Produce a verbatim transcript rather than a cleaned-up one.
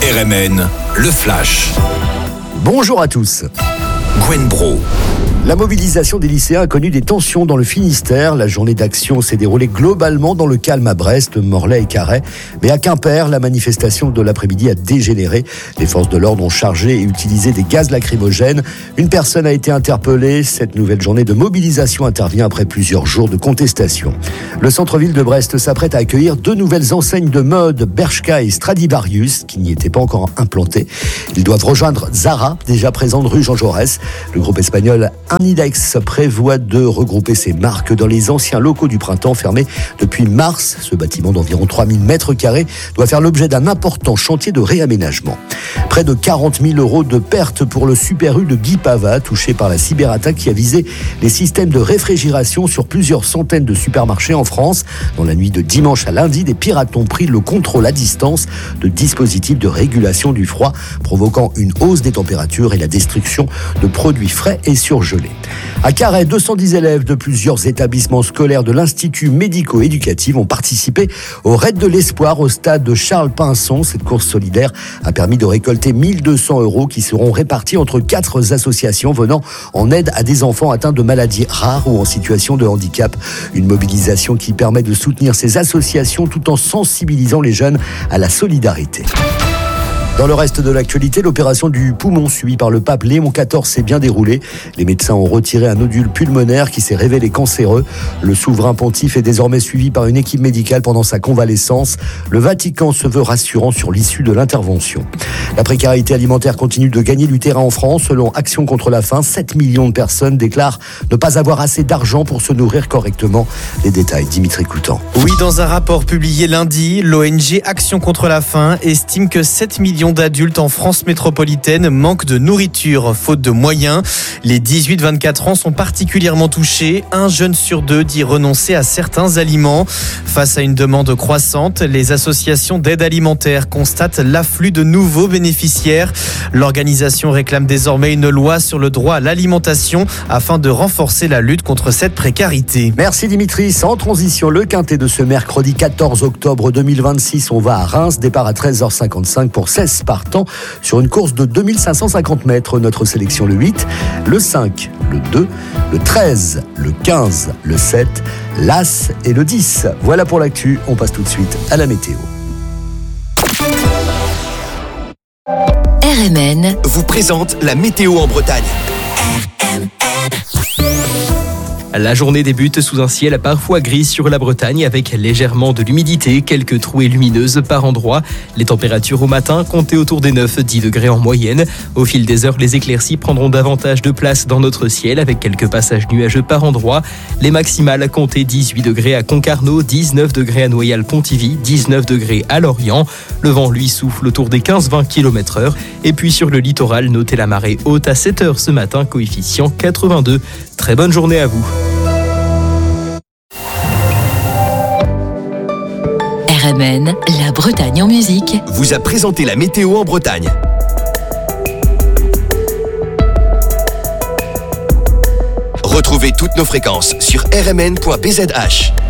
R M N, le Flash. Bonjour à tous. Gwen Bro. La mobilisation des lycéens a connu des tensions dans le Finistère. La journée d'action s'est déroulée globalement dans le calme à Brest, Morlaix et Carhaix. Mais à Quimper, la manifestation de l'après-midi a dégénéré. Les forces de l'ordre ont chargé et utilisé des gaz lacrymogènes. Une personne a été interpellée. Cette nouvelle journée de mobilisation intervient après plusieurs jours de contestation. Le centre-ville de Brest s'apprête à accueillir deux nouvelles enseignes de mode, Bershka et Stradivarius, qui n'y étaient pas encore implantées. Ils doivent rejoindre Zara, déjà présente rue Jean Jaurès. Le groupe espagnol Anidex prévoit de regrouper ses marques dans les anciens locaux du Printemps fermés depuis mars. Ce bâtiment d'environ trois mille mètres carrés doit faire l'objet d'un important chantier de réaménagement. Près de quarante mille euros de pertes pour le Super U de Guy Pavat, touché par la cyberattaque qui a visé les systèmes de réfrigération sur plusieurs centaines de supermarchés en France. Dans la nuit de dimanche à lundi, des pirates ont pris le contrôle à distance de dispositifs de régulation du froid, provoquant une hausse des températures et la destruction de produits frais et surgelés. À Carhaix, deux cent dix élèves de plusieurs établissements scolaires de l'Institut médico-éducatif ont participé au Raid de l'Espoir au stade de Charles Pinson. Cette course solidaire a permis de récolter mille deux cents euros qui seront répartis entre quatre associations venant en aide à des enfants atteints de maladies rares ou en situation de handicap. Une mobilisation qui permet de soutenir ces associations tout en sensibilisant les jeunes à la solidarité. Dans le reste de l'actualité, l'opération du poumon suivie par le pape Léon quatorze s'est bien déroulée. Les médecins ont retiré un nodule pulmonaire qui s'est révélé cancéreux. Le souverain pontife est désormais suivi par une équipe médicale pendant sa convalescence. Le Vatican se veut rassurant sur l'issue de l'intervention. La précarité alimentaire continue de gagner du terrain en France. Selon Action contre la faim, sept millions de personnes déclarent ne pas avoir assez d'argent pour se nourrir correctement. Les détails, Dimitri Coutan. Oui, dans un rapport publié lundi, l'O N G Action contre la faim estime que sept millions d'adultes en France métropolitaine manquent de nourriture, faute de moyens. Les dix-huit vingt-quatre ans sont particulièrement touchés. Un jeune sur deux dit renoncer à certains aliments. Face à une demande croissante, les associations d'aide alimentaire constatent l'afflux de nouveaux bénéficiaires. L'organisation réclame désormais une loi sur le droit à l'alimentation afin de renforcer la lutte contre cette précarité. Merci Dimitri. Sans transition, le quintet de ce mercredi quatorze octobre deux mille vingt-six. On va à Reims, départ à treize heures cinquante-cinq pour seize partants sur une course de deux mille cinq cent cinquante mètres. Notre sélection le huit, le cinq, le deux, le treize, le quinze, le sept, l'As et le dix. Voilà pour l'actu, on passe tout de suite à la météo. R M N vous présente la météo en Bretagne. La journée débute sous un ciel parfois gris sur la Bretagne avec légèrement de l'humidité, quelques trouées lumineuses par endroits. Les températures au matin comptaient autour des neuf à dix degrés en moyenne. Au fil des heures, les éclaircies prendront davantage de place dans notre ciel avec quelques passages nuageux par endroits. Les maximales comptaient dix-huit degrés à Concarneau, dix-neuf degrés à Noyal-Pontivy, dix-neuf degrés à Lorient. Le vent, lui, souffle autour des quinze à vingt kilomètres heure. Et puis sur le littoral, notez la marée haute à sept heures ce matin, coefficient quatre-vingt-deux. Très bonne journée à vous. R M N, la Bretagne en musique, vous a présenté la météo en Bretagne. Retrouvez toutes nos fréquences sur r m n point b z h.